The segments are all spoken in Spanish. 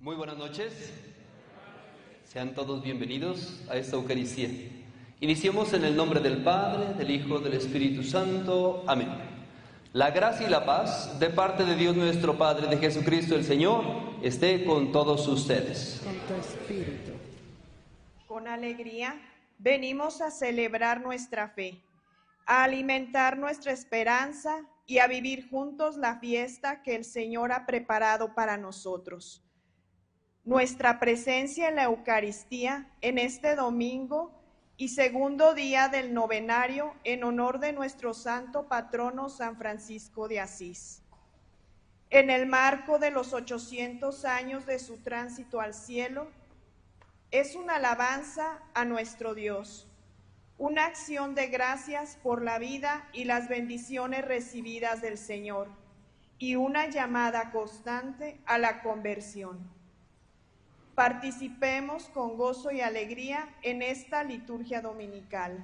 Muy buenas noches. Sean todos bienvenidos a esta Eucaristía. Iniciemos en el nombre del Padre, del Hijo, del Espíritu Santo. Amén. La gracia y la paz de parte de Dios nuestro Padre, de Jesucristo el Señor, esté con todos ustedes. Con tu espíritu. Con alegría venimos a celebrar nuestra fe, a alimentar nuestra esperanza y a vivir juntos la fiesta que el Señor ha preparado para nosotros. Nuestra presencia en la Eucaristía en este domingo y segundo día del novenario en honor de nuestro santo patrono San Francisco de Asís. En el marco de los 800 años de su tránsito al cielo, es una alabanza a nuestro Dios, una acción de gracias por la vida y las bendiciones recibidas del Señor, y una llamada constante a la conversión. Participemos con gozo y alegría en esta liturgia dominical.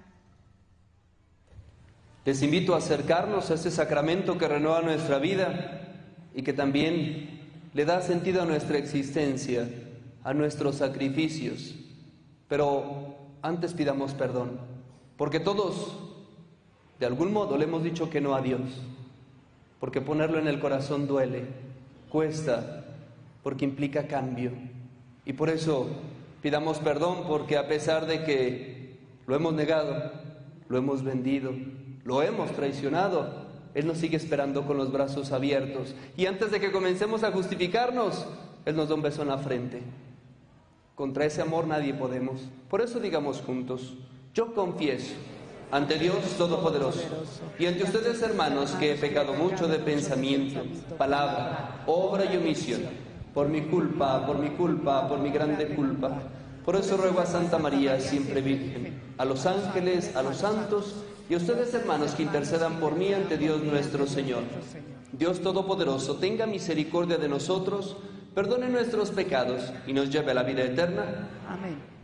Les invito a acercarnos a este sacramento que renueva nuestra vida y que también le da sentido a nuestra existencia, a nuestros sacrificios. Pero antes pidamos perdón, porque todos, de algún modo, le hemos dicho que no a Dios, porque ponerlo en el corazón duele, cuesta, porque implica cambio. Y por eso pidamos perdón, porque a pesar de que lo hemos negado, lo hemos vendido, lo hemos traicionado, Él nos sigue esperando con los brazos abiertos. Y antes de que comencemos a justificarnos, Él nos da un beso en la frente. Contra ese amor nadie podemos. Por eso digamos juntos: yo confieso ante Dios Todopoderoso y ante ustedes, hermanos, que he pecado mucho de pensamiento, palabra, obra y omisión. Por mi culpa, por mi grande culpa. Por eso ruego a Santa María, siempre Virgen, a los ángeles, a los santos y a ustedes, hermanos, que intercedan por mí ante Dios nuestro Señor. Dios Todopoderoso, tenga misericordia de nosotros, perdone nuestros pecados y nos lleve a la vida eterna. Amén.